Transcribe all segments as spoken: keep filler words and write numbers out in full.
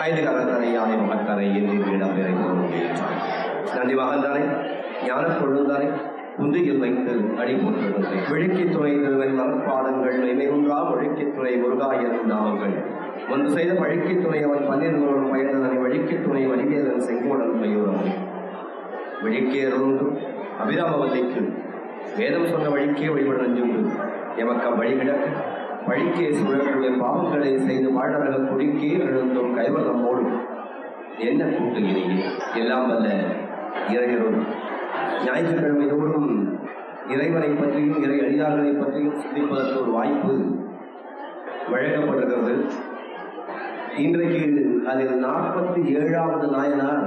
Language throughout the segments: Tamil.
ஐந்து கரந்தனை யானை மகத்தனை என்று இடம்பெறை நன்றி மகந்தானே ஞான கொழுந்தானே குந்தியில் வைத்து அடி போன்றிருந்தேன். விழுக்கித் துறை திருவன் மலர்பாதங்கள் மெய்மைகுன்றா ஒழுக்கித் துறை முருகாயன் நாமங்கள் முன்பு செய்த வழுக்கித் துறை அவன் பன்னிருவரும் பயந்ததனை வழுக்கித் துறை வடிவேதன் செங்கோடன் மயூரம் விழிக்கேறும் அபிராமவல்லிக்கு வேதம் சொன்ன வழிக்கே வழிபட நஞ்சுண்டு எமக்கம் வழிகிடக்க வழிக்கே சுழற்குடைய பாவங்களை செய்து வாழ்நரக குடிக்கே எழுந்தும் கைவல்லமோடு என்ன கூட்டுகிறீங்க எல்லாம் வல்ல இறையரும் ஞாயிற்றுக்கிழமை தோறும் இறைவனை பற்றியும் இறை அடியார்களை பற்றியும் சிந்திப்பதற்கு ஒரு வாய்ப்பு வழங்கப்படுகிறது. இன்றைக்கு அதில் நாற்பத்தி ஏழாவது நாயனார்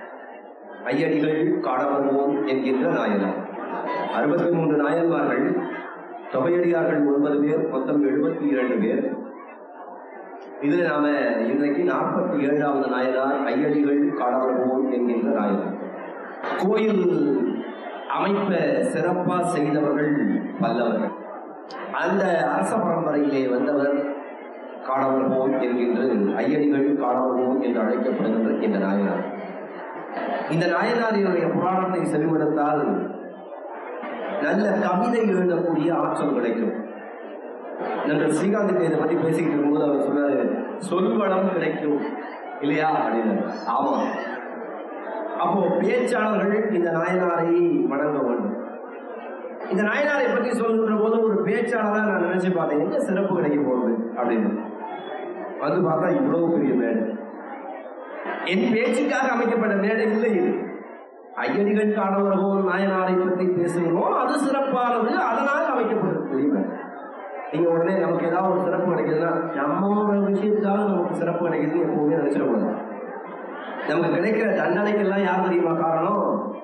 ஐயடிகள் காணவருவோம் என்கின்ற நாயனார். அறுபத்தி மூன்று நாயன்மார்கள், தொகையடியார்கள் ஒன்பது பேர், மொத்தம் எழுபத்தி இரண்டு பேர். இதுல நாம இன்றைக்கு நாற்பத்தி ஏழாவது நாயனார் ஐயடிகள் காணவருவோம் என்கின்ற நாயனார். கோயில் அமைப்ப சிறப்பா செய்தவர்கள் பல்லவர்கள். அந்த அரச பரம்பரையிலே வந்தவர் காணவருவோம் என்கின்ற ஐயடிகள் காணவருவோம் என்று அழைக்கப்படுகின்ற இந்த நாயனார். இந்த நாயனாரினுடைய புராணத்தை செவிமடுத்தால் நல்ல கவிதை எழுதக்கூடிய ஆற்றல் கிடைக்கும். நண்பர் ஸ்ரீகாந்த் இதை பற்றி பேசிக்கிட்டு இருக்கும்போது அவர் சொன்னாரு, சொல்வளம் கிடைக்கும் இல்லையா அப்படின்னு. ஆமா, அப்போ பேச்சாளர்கள் இந்த நாயனாரை வணங்க வேண்டும். இந்த நாயனாரை பற்றி சொல்லுகிற போது ஒரு பேச்சாளராக நான் நினைச்சு பார்த்தேன், எங்க சிறப்பு கிடைக்க போகுது அப்படின்னு. வந்து பார்த்தா இவ்வளவு பெரிய மேடை, என் பேச்சுக்காக அமைக்கப்பட்ட மேடை இல்லை இது. ஐயடிகள் காணவர்கள் நாயனாரை பற்றி பேசுகிறோம், அது சிறப்பானது, அதனால் அமைக்கப்பட்டிருக்கக்கூடிய மேடை. நீங்க உடனே நமக்கு ஏதாவது ஒரு சிறப்பு கிடைக்குதுன்னா நம்மளோட விஷயத்துக்காக நமக்கு சிறப்பு கிடைக்குதுன்னு எப்பவுமே நினைச்சிடக்கூடாது. நமக்கு கிடைக்கிற தண்டனைக்கெல்லாம் யார் தெரியுமா காரணம்?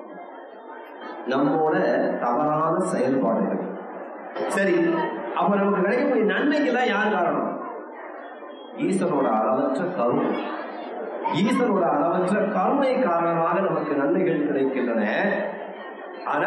நம்மோட தவறான செயல்பாடுகள். சரி, அப்ப நமக்கு கிடைக்கக்கூடிய நன்மைக்கெல்லாம் யார் காரணம்? ஈஸ்வரோட அளவற்ற கருணை. ஈஸ்வரோட அளவற்ற கருணை காரணமாக நமக்கு நன்மைகள் கிடைக்கின்றன. ஆனா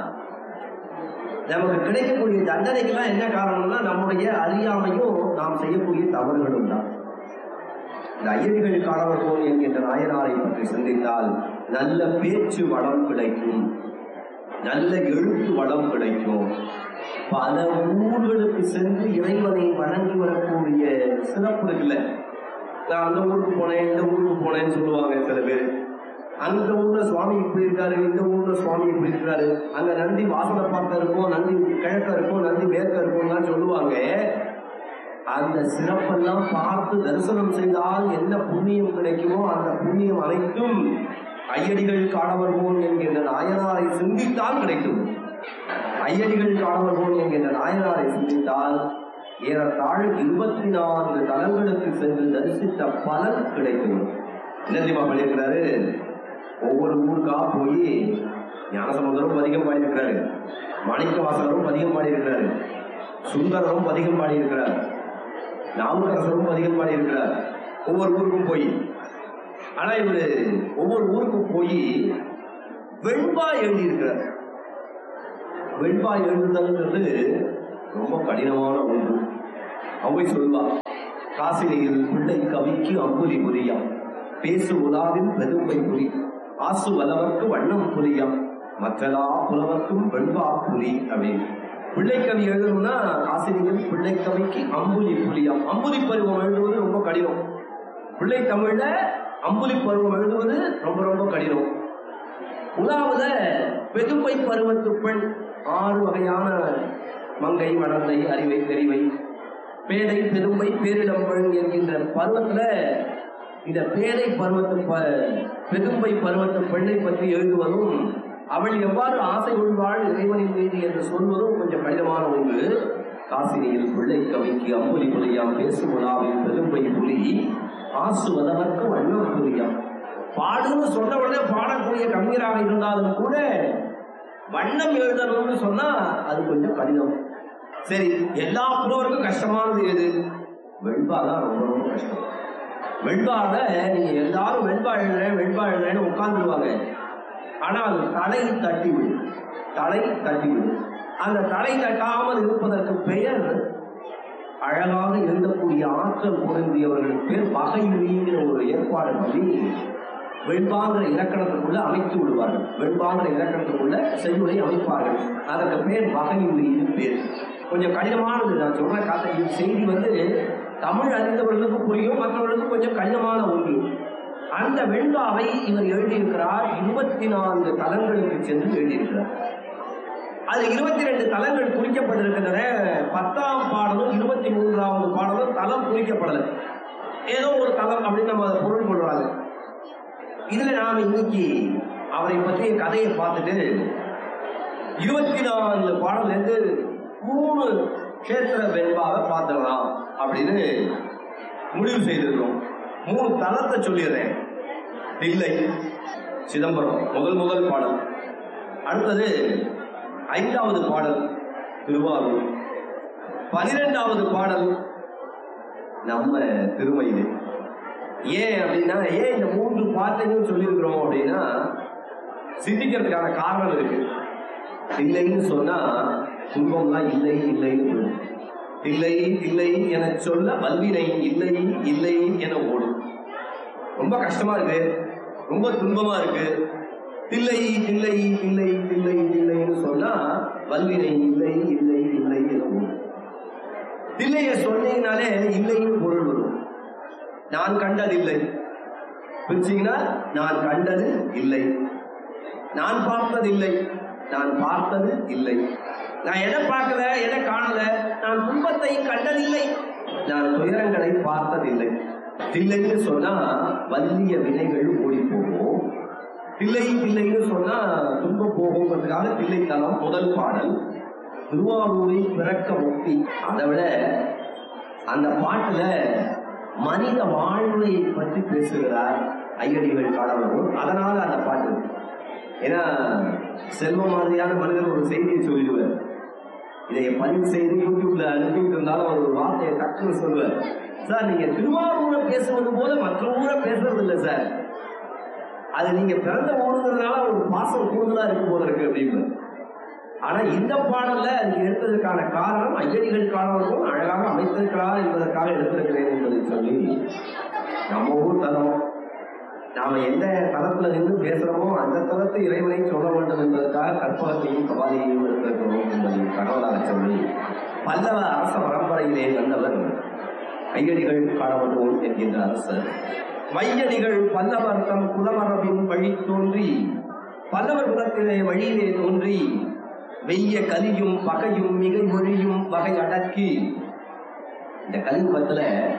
நமக்கு கிடைக்கக்கூடிய தண்டனைக்கெல்லாம் என்ன காரணம்னா நம்முடைய அறியாமையும் நாம் செய்யக்கூடிய தவறுகளும் தான். இந்த ஐயடிகள் காணவர்கள் என்கின்ற நாயனாரை பற்றி சிந்தித்தால் நல்ல பேச்சு வளம் கிடைக்கும், நல்ல எழுத்து வளம் கிடைக்கும். பல ஊர்களுக்கு சென்று இறைவனை வணங்கி வரக்கூடிய சிறப்பு இருக்குல்ல. நான் அந்த ஊருக்கு போனேன், இந்த ஊருக்கு போனேன்னு சொல்லுவாங்க சில பேர். அந்த ஊர்ல சுவாமி இப்படி இருக்காரு, இந்த ஊர்ல சுவாமி இப்படி இருக்கிறாரு, அங்க நந்தி வாசனை பார்க்க இருக்கும், நந்தி கிழக்க இருக்கும், நந்தி மேற்க இருக்கும்லாம் சொல்லுவாங்க. அந்த சிறப்பெல்லாம் பார்த்து தரிசனம் செய்தால் என்ன புண்ணியம் கிடைக்குமோ அந்த புண்ணியம் அனைத்தும் ஐயடிகள் காணவர்கள் என்கின்ற நாயனாரை சிந்தித்தால் கிடைக்கும். ஐயடிகள் காணவர்கள் என்கின்ற நாயனாரை சிந்தித்தால் ஏறத்தாழ இருபத்தி நான்கு தலங்களுக்கு சென்று தரிசித்த பலன் கிடைக்கும். என்னதிமா பண்ணியிருக்கிறாரு? ஒவ்வொரு ஊருக்கா போய் ஞானசமுதரும் அதிகம் பாடியிருக்கிறாரு, மாணிக்க வாசகரும் அதிகம் பாடியிருக்கிறாரு, சுந்தரரும் அதிகம் பாடியிருக்கிறார், நாவுக்கரசரும் அதிகம் பாடியிருக்கிறார். ஒவ்வொரு ஊருக்கும் போய், ஆனா இவரு ஒவ்வொரு ஊருக்கும் போய் வெண்பா எழுதியிருக்கிறார். வெண்பா எழுதுதல்ன்றது ரொம்ப கடினமான ஒன்று. அவை சொல்வா, காசினியில் பிள்ளை கவிக்கு அம்புலி புரியா, பேசு உலாவின் பெருமை புரி, ஆசு வலவர்க்கு வண்ணம் புரியா, மற்றலா புலவர்க்கும் வெண்பா புலி அப்படின்னு. பிள்ளைக்கவி எழுதணும்னா காசினியில் பிள்ளைக்கவிக்கு அம்புலி புலியா. அம்புலி பருவம் எழுதுவது ரொம்ப கடினம். பிள்ளை தமிழ்ல அம்புலி பருவம் எழுதுவது ரொம்ப ரொம்ப கடினம். உலாவத பெதும்பை பருவத்து பெண், ஆறு வகையான மங்கை, மடந்தை, அறிவை, தெரிவை, பேதை, பெரும்பை, பேரிடம்பெண் என்கின்ற பருவத்துல இந்த பேதை பருவத்து பெரும்பை பருவத்து பெண்ணை பற்றி எழுதுவதும் அவள் எவ்வாறு ஆசை கொள்வாள் இறைவனின் மீது என்று சொல்வதும் கொஞ்சம் கடினமான ஒன்று. காசினியில் பிள்ளை கவிக்கு அம்புலி புலியாம், பேசுவதாவின் பெரும்பை புலி, ஆசுவதற்கு வண்ணம் புரியாம். பாடுன்னு சொன்ன உடனே பாடக்கூடிய கவிஞராக இருந்தாலும் கூட வண்ணம் எழுதணும்னு சொன்னா அது கொஞ்சம் கடினம். சரி, எல்லா புலவருக்கும் கஷ்டமானது எது? வெண்பாதான் ரொம்ப ரொம்ப கஷ்டம். வெண்பால நீங்க எல்லாரும் வெண்பா எழுதுறேன் வெண்பா எழுதுறேன்னு உட்கார்ந்துருவாங்க. ஆனால் தலை தட்டி விடும், தலை தட்டி விடும். அந்த தலை தட்டாமல் இருப்பதற்கு பெயர் அழகாக எழுதக்கூடிய ஆற்றல் பொருந்தியவர்களுக்கு பேர் வகையுறிங்கிற ஒரு ஏற்பாடு பண்ணி வெண்பாங்கிற இலக்கணத்துக்குள்ள அமைத்து விடுவார்கள். வெண்பாங்கிற இலக்கணத்துக்குள்ள செய்யுளை அமைப்பார்கள். அதற்கு பேர் வகையுறின்னு பேர். கொஞ்சம் கடினமானது. நான் சொல்ற கதை செய்தி வந்து தமிழ் அறிந்தவர்களுக்கு புரியும், மற்றவர்களுக்கு கொஞ்சம் கடினமான ஒன்று. அந்த வெண்பாவை இவர் எழுதியிருக்கிறார். இருபத்தி நான்கு தலங்களுக்கு சென்று எழுதியிருக்கிறார். அது இருபத்தி ரெண்டு தலங்கள் குறிக்கப்பட்டிருக்கின்றன. பத்தாம் பாடலும் இருபத்தி மூன்றாவது பாடலும் தலம் குறிக்கப்படலை. ஏதோ ஒரு தலம் அப்படின்னு நம்ம அதை பொருள் கொள்றாங்க. இதுல நாம இன்னைக்கு அவரை பற்றிய கதையை பார்த்துட்டு இருபத்தி நான்கு பாடல இருந்து மூணு கேத்திர வெண்பாவை பார்த்துடலாம் அப்படின்னு முடிவு செய்திருக்கிறோம். மூணு தலத்தை சொல்லிடுறேன். தில்லை, சிதம்பரம் முதல் முதல் பாடல். அடுத்தது ஐந்தாவது பாடல் திருவாரூர். பனிரெண்டாவது பாடல் நம்ம திருமயிலை. ஏன் அப்படின்னா, ஏன் இந்த மூன்று பாட்டையும் சொல்லியிருக்கிறோம் அப்படின்னா சிந்திக்கிறதுக்கான காரணம் இருக்கு. இல்லைன்னு சொன்னா துன்பம்லாம் இல்லை இல்லைன்னு இல்லை இல்லை என சொல்ல வல்வினை இல்லை இல்லை என ஓடும். ரொம்ப கஷ்டமா இருக்கு, ரொம்ப துன்பமா இருக்கு. இல்லை இல்லை இல்லை இல்லை இல்லைன்னு சொன்னா வல்வினை இல்லை இல்லை இல்லை என ஓடும். இல்லைய சொன்னீங்கனாலே இல்லைன்னு பொருள் வரும். நான் கண்டதில்லை பிரிச்சிங்கன்னா நான் கண்டது இல்லை, நான் பார்த்ததில்லை, நான் பார்த்தது இல்லை, நான் எதை பார்க்கல எதை காணல, நான் துன்பத்தை கண்டதில்லை, நான் துயரங்களை பார்த்ததில்லை. தில்லைன்னு சொன்னா வலிய வினைகள் ஓடி போகும். தில்லை தில்லைன்னு சொன்னா துன்பம் போகுங்கிறதுக்காக தில்லை தலம் முதல் பாடல். திருவாரூரை பிறக்க முக்தி. அதை விட அந்த பாட்டுல மனித வாழ்வை பற்றி பேசுகிறார் ஐயடிகள் காணவரும். அதனால அந்த பாட்டு. ஏன்னா செல்வம் மாதிரியான மனிதர் ஒரு செய்தியை சொல்லிடுவார். இதை பதிவு செய்து யூடியூப்ல அனுப்பிட்டு இருந்தாலும் அவர் ஒரு வார்த்தையை டக்குன்னு சொல்லுவார். சார், நீங்க திருவாரூரை பேசுவது போல மற்ற ஊரை பேசுறது இல்லை சார், அது நீங்க பிறந்த ஊருங்கிறதுனால ஒரு பாசம் கூடுதலா இருக்கும் போல இருக்கு அப்படின்னு. ஆனா இந்த பாடல்ல அதுக்கு எடுத்ததற்கான காரணம் ஐயடிகள் காணவரும் அழகாக அமைத்திருக்கிறார் என்பதற்காக எடுத்திருக்கிறேன் என்பதை சொல்லி, நம்ம ஊர் தலம், நாம எந்த தளத்துல நின்று பேசுறோமோ அந்த தளத்தை இறைவனை சொல்ல வேண்டும் என்பதற்காக கற்பகத்தையும் கபாலியையும் எடுத்திருக்கிறோம் என்பதை தகவலாக சொல்லி, பல்லவ அரச பரம்பரையிலே வந்தவர் ஐயடிகள் காணவரும் என்கின்ற அரசர். வையடிகள் பல்லவர் தம் குலமரபின் வழி தோன்றி, பல்லவர் குலத்திலே வழியிலே தோன்றி, வெய்ய கலியும் பகையும் மிகை மொழியும் வகை அடக்கி. இந்த கலியுகத்துல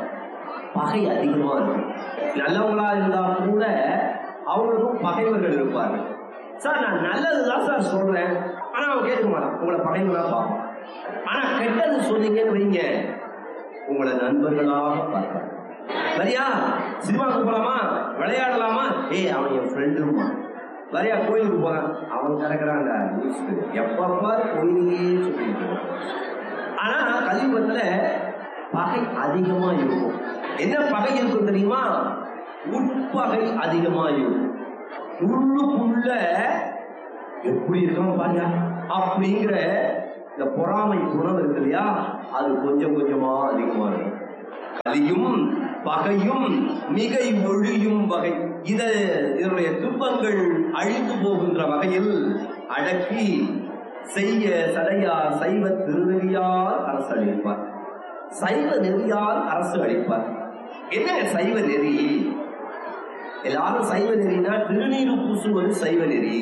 பகை அதிகமா இருக்கு. நல்லவங்களா இருந்தா கூட அவங்களுக்கும் பகைவர்கள் இருப்பாரு. சார், நான் நல்லதுதான் சார் சொல்றேன், ஆனா அவன் கேட்க மாட்டான், உங்களை பகைவர்களா பார்ப்பான். ஆனா கெட்டது சொன்னீங்கன்னு வைங்க, உங்களை நண்பர்களாக பார்ப்பான். சரியா? சினிமாவுக்கு போலாமா, விளையாடலாமா, ஏய் அவன் என் ஃப்ரெண்டுமா. வரையா கோயிலுக்கு போறான், அவன் கிடக்குறாங்க எப்பப்பா கோயிலே சொல்லிட்டு. ஆனா கலியுகத்துல பகை அதிகமா இருக்கும். என்ன பகை இருக்கும் தெரியுமா? உட்பகை அதிகமா இருக்கும். உள்ளுக்குள்ள எப்படி இருக்கணும் பாருங்க அப்படிங்கிற இந்த பொறாமை குணம் இருக்கு இல்லையா, அது கொஞ்சம் கொஞ்சமா அதிகமா இருக்கும். கலியும் பகையும் மிகை ஒழியும் வகை. இத இதனுடைய துன்பங்கள் அழிந்து போகின்ற வகையில் அடக்கி செய்ய சடையா சைவ திருநெறியால் அரசு அளிப்பார். சைவ நெறியால் அரசு அளிப்பார். என்ன சைவ நெறி? எல்லாரும் சைவ நெறினா திருநீரு பூசுவது சைவ நெறி,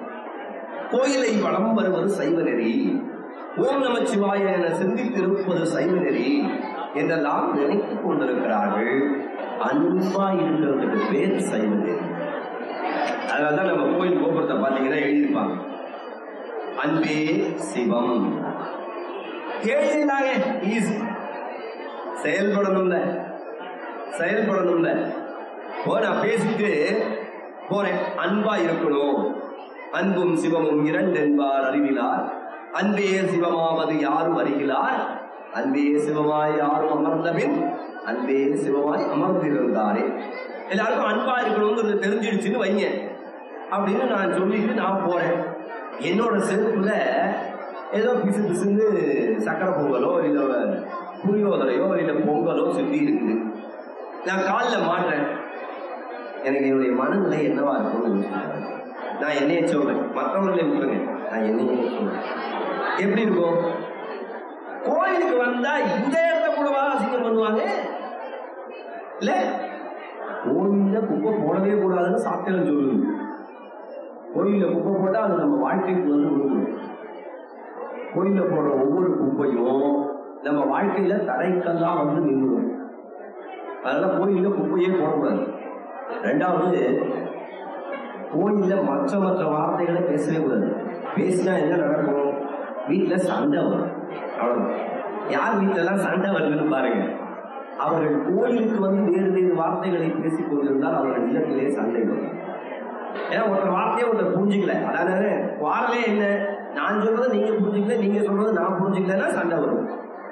கோயிலை வளம் வருவது சைவ நெறி, ஓம் நமச்சிவாய என சிந்தித்திருப்பது சைவ நெறி என்றெல்லாம் நினைத்துக் கொண்டிருக்கிறார்கள். அன்பா இருக்கிறதுக்கு பேர் சைவ நெறி. அதனால்தான் நம்ம கோயில் கோபுரத்தை பார்த்தீங்கன்னா எழுதியிருப்பாங்க, அன்பே சிவம். எழுதினாங்க, ஈஸி. செயல்படணும்ல செயல்படணும்ல போ. நான் பேசிட்டு போறேன், அன்பா இருக்கணும். அன்பும் சிவமும் இரண்டு என்பார் அறிவிலார், அன்பே சிவமாவது யாரும் அறிகிறார், அன்பே சிவமாய் யாரும் அமர்ந்தபின் அன்பே சிவமாய் அமர்ந்திருந்தாரே. எல்லாருக்கும் அன்பா இருக்கணும்னு தெரிஞ்சிடுச்சுன்னு வைங்க அப்படின்னு நான் சொல்லிட்டு நான் போறேன். என்னோட செருப்புல ஏதோ பிசு பிசுன்னு சக்கரை பொங்கலோ இல்ல புளியோதரையோ இல்ல பொங்கலோ சுத்தி இருக்குது. நான் காலில் மாட்டேன், எனக்கு என்னுடைய மனநிலை என்னவா இருக்கும்னு நான் என்னைய சொல்றேன், மற்றவர்களே விட்டுருங்க, நான் என்னையே சொல்றேன். எப்படி இருக்கும்? கோயிலுக்கு வந்தா இந்த இடத்த கூடவா அசிங்கம் பண்ணுவாங்க? இல்ல, கோயில்ல குப்பை போடவே கூடாதுன்னு சாப்பிட்டு சொல்லுது. கோயில்ல குப்பை போட்டா அது நம்ம வாழ்க்கைக்கு வந்து கொடுக்கணும். கோயில்ல போடுற ஒவ்வொரு குப்பையும் நம்ம வாழ்க்கையில தடைக்கெல்லாம் வந்து நின்றுடும். அதனால கோயில்ல குப்பையே போடக்கூடாது. ரெண்டாவது, கோயில்ல மற்ற மற்ற வார்த்தைகளை பேசவே கூடாது. பேசினா என்ன நடக்கும்? வீட்டுல சண்டை வரும். அவ்வளவுதான். யார் வீட்டுல எல்லாம் சண்டை வருதுன்னு பாருங்க. அவர்கள் கோயிலுக்கு வந்து வேறு வேறு வார்த்தைகளை பேசிக் கொண்டிருந்தால் அவர்கள் இல்லத்திலே சண்டை வரும். ஏன்னா ஒருத்தர் வார்த்தையை ஒருத்தர் புரிஞ்சுக்கல. அதாவது வாரலே என்ன, நான் சொல்றது நீங்க புரிஞ்சுக்கல, நீங்க சொல்றது நான் புரிஞ்சுக்கலன்னா சண்டை வரும்.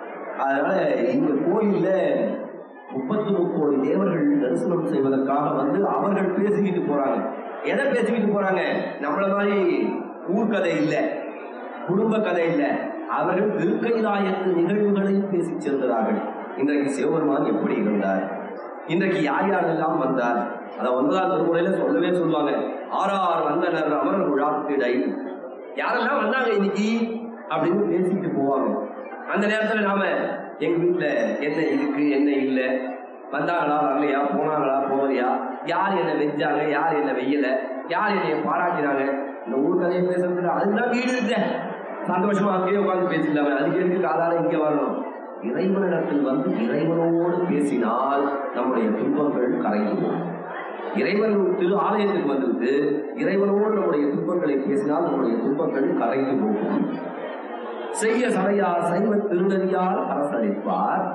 அதனால இந்த கோயில்ல முப்பத்தி முக்கோடி தேவர்கள் தரிசனம் செய்வதற்காக வந்து அவர்கள் பேசிக்கிட்டு போறாங்க. எதை பேசிக்கிட்டு போறாங்க? நம்மள மாதிரி ஊர்கதை இல்லை, குடும்ப கதை இல்லை. அவர்கள் திருக்கைலாயத்து நிகழ்வுகளை பேசி செல்கிறார்கள். இன்றைக்கு சிவபெருமான் எப்படி இருந்தார், இன்றைக்கு யார் யாரெல்லாம் வந்தார், அதை ஒன்பதாம் திருமுறையில சொல்லவே சொல்லுவாங்க. ஆறார் வந்தனர் அமரர் விழாத்திடை, யாரெல்லாம் வந்தாங்க இன்னைக்கு அப்படின்னு பேசிட்டு போவாங்க. அந்த நேரத்துல நாம எங்க வீட்டுல என்ன இருக்கு என்ன இல்லை, வந்தாங்களா வரலையா, போனாங்களா போகலையா, யார் என்ன வெஞ்சாங்க யார் என்ன வெய்யல, யார் என்னைய பாராட்டினாங்க, இந்த ஊர் கதையை பேசுறதுக்கு அதுதான் வீடு இருக்க சந்தோஷமா அங்கேயே உட்காந்து பேசிக்கலாமே, அதுக்கு எதுக்கு காதால இங்க வரணும்? இறைவனிடத்தில் வந்து இறைவனோடு பேசினால் நம்முடைய துன்பங்கள் கரைந்து போகும். இறைவன் திரு ஆலயத்துக்கு வந்துட்டு இறைவனோடு நம்முடைய துன்பங்களை பேசினால் நம்முடைய துன்பங்கள் கரைந்து போகும். செய்ய சடையார் சைவ திருநறியால் அரசளிப்பார்.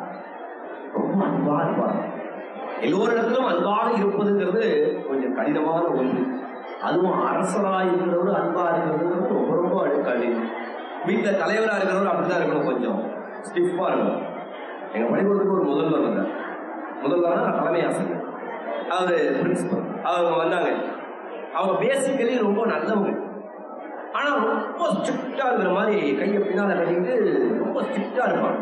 ரொம்ப அன்பா இருப்பார். எல்லோரிடத்திலும் அன்பாக இருப்பதுங்கிறது கொஞ்சம் கடினமான ஒன்று. அதுவும் அரசராக இருக்கிறவரு அன்பா இருக்கிறது ரொம்ப ரொம்ப கடினம். வீட்டுல தலைவரா இருக்கிறவரு அப்படிதான் இருக்கணும், கொஞ்சம் ஸ்டிஃபா இருக்கணும். எங்க பள்ளிக்கூடத்துக்கு ஒரு முதல்வர் வந்தார். முதல்வர் தலைமை ஆசிரியர், அவரு பிரின்சிபல். அவங்க வந்தாங்க. அவங்க பேசிக்கலி ரொம்ப நல்லவங்க. ஆனா ரொம்ப ஸ்ட்ரிக்டா இருக்கிற மாதிரி கையை பின்னால கட்டிட்டு ரொம்ப ஸ்ட்ரிக்டா இருப்பாங்க.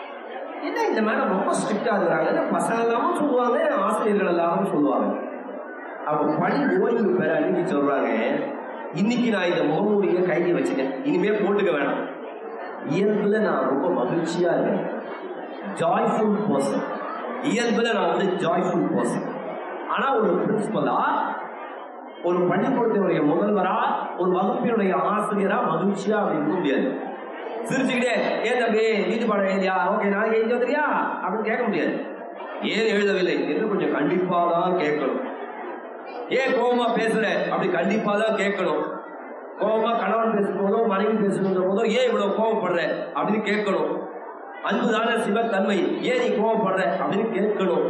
என்ன இந்த மேடம் ரொம்ப ஸ்ட்ரிக்டா இருக்கிறாங்க, பசங்க எல்லாமும் சொல்லுவாங்க, ஆசிரியர்கள் எல்லாரும் சொல்லுவாங்க. அவங்க பள்ளி ஓய்வு பெற அன்னைக்கு சொல்றாங்க, இன்னைக்கு நான் இந்த முகமூடியை கையை வச்சுட்டேன், இனிமே போட்டுக்க வேணாம். இயல்புல நான் ரொம்ப மகிழ்ச்சியா இருக்கேன், ஜாய்ஃபுல் பர்சன். இயல்புல நான் வந்து ஜாய்ஃபுல் பர்சன். ஆனா ஒரு பிரின்சிபலா, ஒரு பள்ளிக்கூடத்தினுடைய முதல்வரா, ஒரு வகுப்பினுடைய ஆசிரியரா மகிழ்ச்சியா அப்படி இருக்க முடியாது. சிரிச்சுக்கிட்டே ஏன் தம்பி வீட்டு பாடம் எழுதியா, ஓகே நாளைக்கு எழுதி வந்துறியா அப்படின்னு கேட்க முடியாது. ஏன் எழுதவில்லை என்று கொஞ்சம் கண்டிப்பா தான் கேட்கணும். ஏன் கோபமா பேசுற அப்படி கண்டிப்பா தான் கேட்கணும். கோபமா கணவன் பேசும்போதோ மனைவி பேசுகின்ற போதோ ஏன் இவ்வளவு கோபப்படுற அப்படின்னு கேட்கணும். அன்புதான சிவத்தன்மை, ஏன் நீ கோபப்படுற அப்படின்னு கேட்கணும்.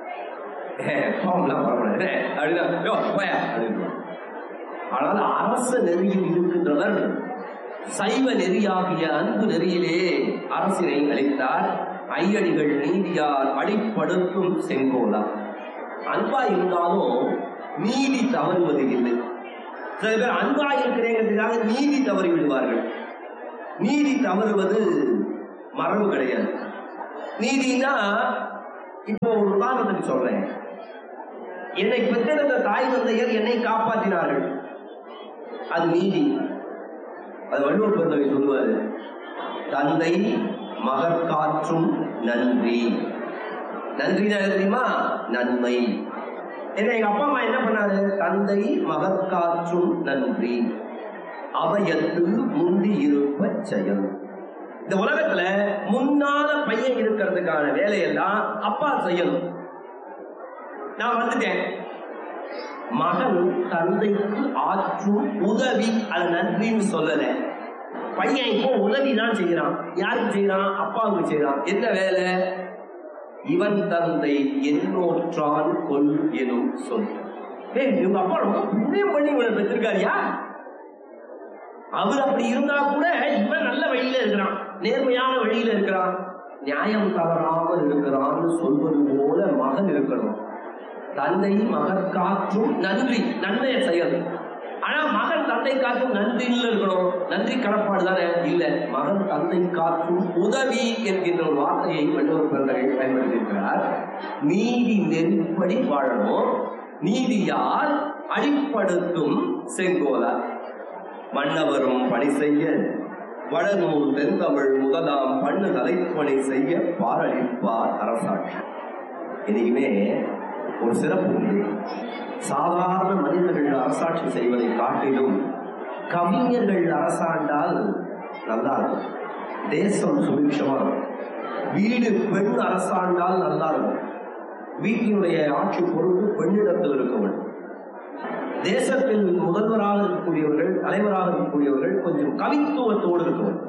கோபம்லாம் வரக்கூடாது அப்படின்னா. ஆனால் அரச நெறியில் இருக்கின்றவர் சைவ நெறியாகிய அன்பு நெறியிலே அரசினை அளித்தார். ஐயடிகள் நீதியார் அடிப்படுத்தும் செங்கோலா. அன்பா இருந்தாலும் நீதி தவறுவது இல்லை. சில பேர் அன்பா இருக்கிறேங்கிறதுக்காக நீதி தவறி விடுவார்கள். நீதி தவறுவது மரபு கிடையாது. நீதினா இப்போ ஒரு உதாரணத்துக்கு சொல்றேன். என்னை பெற்றெடுத்த தாய் தந்தையர் என்னை காப்பாற்றினார்கள், அது நீதி. அது வள்ளுவர் பெருந்தகை சொல்லுவாரு, தந்தை மகற்காற்றும் நன்றி. நன்றினா தெரியுமா? நன்மை. என்ன எங்க அப்பா அம்மா என்ன பண்ணாரு? தந்தை மகற்காற்றும் நன்றி, அவையத்து முந்தி இருப்ப செயல். இந்த உலகத்துல முன்னால பையன் இருக்கிறதுக்கான வேலையெல்லாம் அப்பா செய்யணும். நான் வந்துட்டேன். மகன் தந்தைக்கு ஆற்றும் உதவி, அது நன்றின்னு சொல்லல. பையன் இப்போ உதவி தான் செய்யறான். யாருக்கு செய்யறான்? அப்பாவுக்கு செய்யறான். என்ன வேலை? இவன் தந்தை என்னோற்றான் கொள் எனும் சொல். ஏய், இவங்க அப்பா ரொம்ப புண்ணியம் பண்ணி இவனை பெற்றிருக்காரியா? அவர் அப்படி இருந்தா கூட இவன் நல்ல வழியில இருக்கிறான், நேர்மையான வழியில இருக்கிறான், நியாயம் தவறாமல் இருக்கிறான்னு சொல்வது போல மகன் இருக்கணும். தந்தை மகற்காற்றும் நன்றி, நன்மையை செய்யணும். ஆனா மகன் தந்தை காற்றும் நன்றியில் இருக்கணும். நன்றி கடப்பாடு தானே இல்ல, மகன் தந்தை காற்றும் உதவி என்கின்ற ஒரு வார்த்தையை வள்ளுவர் பிறந்தகள் பயன்படுத்தியிருக்கிறார். நீதி நெறிப்படி வாழணும், நீதியால் அடிப்படுத்தும் செங்கோலார். மன்னவரும் பணி செய்ய வடநூல் தென்தமிழ் முதலாம் பண்ணு தலைப்பணி செய்ய பாரளிப்பார் அரசாட்சி. இனிமே ஒரு சிறப்பு உண்டு. சாதாரண மனிதர்கள் அரசாட்சி செய்வதை காட்டிலும் கவிஞர்கள் அரசாண்டால் நல்லா இருக்கும், தேசம் சுபிக்ஷமா இருக்கும். வீடு பெண் அரசாண்டால் நல்லா இருக்கும், வீட்டினுடைய ஆட்சி பொறுப்பு பெண்ணிடத்தில் இருக்க வேண்டும். தேசத்தில் முதல்வராக இருக்கக்கூடியவர்கள், தலைவராக இருக்கக்கூடியவர்கள் கொஞ்சம் கவித்துவத்தோடு இருக்க வேண்டும்.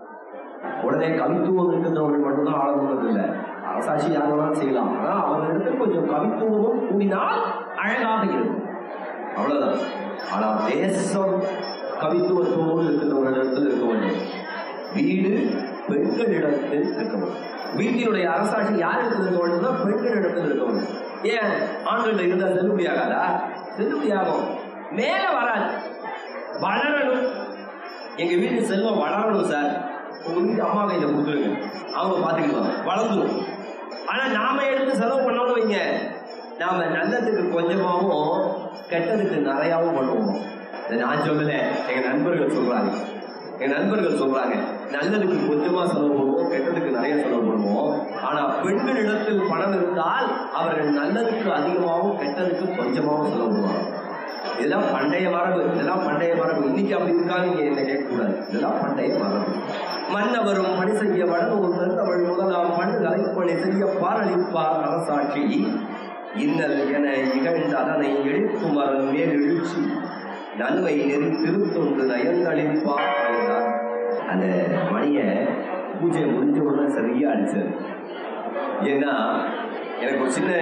உடனே கவித்துவம் இருக்கின்றவர்கள் மட்டும்தான் ஆளணும்னு இல்லை, அரசாட்சி யார் வேணாலும் செய்யலாம். ஆனா அவர்களிடத்தில் கொஞ்சம் கவித்துவமும் கூடினால் அழகாக இருக்கும், அவ்வளவுதான். ஆனா தேசம் கவித்துவத்தோடு இருக்கின்றவர்களிடத்தில் இருக்க வேண்டும். வீடு பெண்களிடத்தில் இருக்க வேண்டும். வீட்டினுடைய அரசாட்சி யார் இடத்துல இருக்க வேண்டும்னா பெண்களிடத்தில் இருக்க வேண்டும். ஏன் ஆண்கள் இருந்தால் செல்லுபடி ஆகாதா? செல்லுபடி ஆகும், மேல வராது, வளரணும். எங்க வீட்டு செல்வம் வளரணும் சார், உங்க வீட்டு அம்மா கையில கொடுத்துருங்க, அவங்க பாத்துக்கிடுவாங்க, வளர்ந்துடும். ஆனா நாம எடுத்து செலவு பண்ணோம்னு வைங்க, நாம நல்லதுக்கு கொஞ்சமாவும் கெட்டதுக்கு நிறையாவும் பண்ணுவோம். நான் சொல்லல, எங்க நண்பர்கள் சொல்றாங்க, எங்க நண்பர்கள் சொல்றாங்க நல்லதுக்கு கொஞ்சமா செலவு பண்ணுவோம், கெட்டதுக்கு நிறைய செலவு பண்ணுவோம். ஆனா பெண்களிடத்தில் பணம் இருந்தால் அவர்கள் நல்லதுக்கு அதிகமாகவும் கெட்டதுக்கு கொஞ்சமாகவும் செலவு பண்ணுவாங்க. இதெல்லாம் பண்டைய மரபு, இதெல்லாம் பண்டைய மரபு. இன்னைக்கு அப்படி இருக்கான்னு நீங்க என்ன கேட்கக்கூடாது, இதெல்லாம் பண்டைய மரபு. மன்னவரும் பணி செய்ய வடநூல் தென்தமிழ் முதலாம் பண்ணு தலைப்பணி செய்ய பாரளிப்பார் அரசாட்சி. இன்னல் என இகழ்ந்த அதனை எழுத்துமரன் மேல் எழுச்சி நன்மை நெறி திருத்தொண்டு நயந்தளிப்பார். அந்த மணிய பூஜை முடிஞ்ச உடனே சரியா அடிச்சது. ஏன்னா எனக்கு ஒரு சின்ன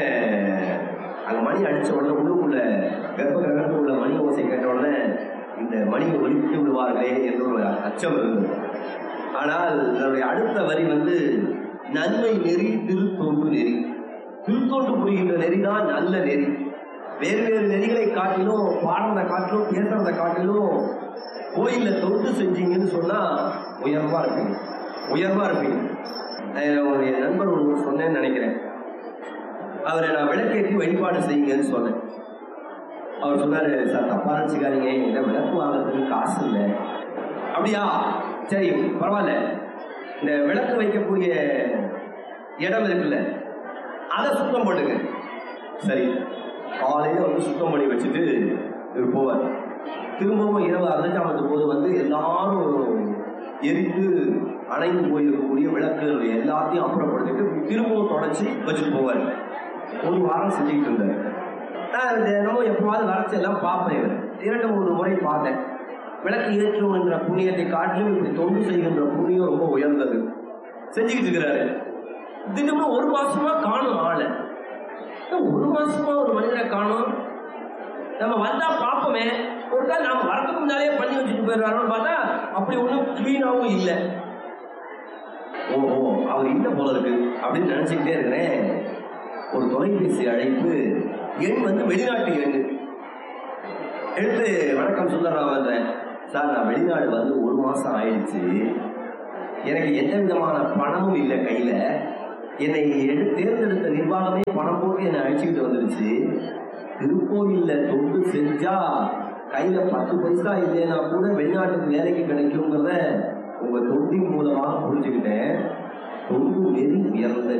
அங்க மணி அடிச்ச உடனே உள்ளுக்குள்ள கர்ப்ப கிரகத்தில் உள்ள மணி ஓசை கேட்ட உடனே இந்த மணியை ஒழித்து விடுவார்களே என்ற ஒரு அச்சம் இருந்தது. ஆனால் என்னுடைய அடுத்த வரி வந்து நன்மை நெறி திருத்தொண்டு நெறி. திருத்தொண்டு புரிகின்ற நெறிதான் நல்ல நெறி. வேறு வேறு நெறிகளை காட்டிலும், பாடுறதை காட்டிலும், பேசுறதை காட்டிலும் கோயில தொண்டு செஞ்சீங்கன்னு சொன்னா உயர்வா இருப்பீங்க, உயர்வா இருப்பீங்க. உங்களுடைய நண்பர் ஒன்று சொன்னேன்னு நினைக்கிறேன், அவரை நான் விளக்கேற்றி வழிபாடு செய்யுங்கன்னு சொன்னேன். அவர் சொன்னாரு, சார் தப்பா நினைச்சுக்காதீங்க, எங்க விளக்கு வாங்குறதுக்கு காசு இல்லை. அப்படியா, சரி பரவாயில்ல, இந்த விளக்கு வைக்கக்கூடிய இடம் இருக்குல்ல அதை சுத்தம் பண்ணுங்க. சரி, காலையில வந்து சுத்தம் பண்ணி வச்சுட்டு இவர் போவார். திரும்பவும் இரவு அர்த்தஜாமத்து போது வந்து எல்லாரும் எரித்து அணைந்து போயிருக்கக்கூடிய விளக்குகள் எல்லாத்தையும் அப்புறப்படுத்திட்டு திரும்பவும் தொடச்சி வச்சுட்டு போவார். ஒரு வாரம் செஞ்சுக்கிட்டு இருந்தார். நான் தினமும் எப்போவாது வரைச்சி எல்லாம் பார்ப்பேன். இவர் இரண்டு மூன்று முறை பார்த்தேன். விளக்கு ஏற்றும் என்ற புண்ணியத்தை காட்டிலும் இப்படி தொண்டு செய்கின்ற புண்ணியம் ரொம்ப உயர்ந்தது. செஞ்சுக்கிட்டு இருக்கிறாரு. தினமும் ஒரு மாசமா காணும் ஆளை. ஒரு மாசமா ஒரு மனிதரை காணும். நம்ம வந்தா பார்ப்போமே, ஒரு நாள் நாம வரதுக்கு முன்னாலே பண்ணி வச்சுட்டு போயிடுறாருன்னு பார்த்தா அப்படி ஒன்றும் கிளீனாகவும் இல்லை. ஓஹோ, அவர் இல்லை போல இருக்கு அப்படின்னு நினைச்சுக்கிட்டே இருக்கிறேன். ஒரு தொலைபேசி அழைப்பு, எண் வந்து வெளிநாட்டு எண். எடுத்து வணக்கம் சுந்தரராமன் சார், நான் வெளிநாடு வந்து ஒரு மாசம் ஆயிடுச்சு, எனக்கு எந்த விதமான பணமும் இல்லை கையில, என்னை எடுத்து தேர்ந்தெடுத்த நிர்வாகமே பணம் போட்டு என்னை அழைச்சிக்கிட்டு வந்துருச்சு. திருக்கோயில்ல தொண்டு செஞ்சா கையில பத்து பைசா இல்லைன்னா கூட வெளிநாட்டுக்கு வேலைக்கு கிடைக்குங்கிறத உங்க தொண்டின் மூலமாக புரிஞ்சுக்கிட்டேன். தொண்டு நெறி உயர்ந்த